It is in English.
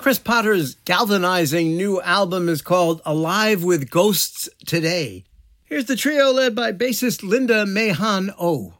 Chris Potter's galvanizing new album is called Alive with Ghosts Today. Here's the trio led by bassist Linda Mahan O.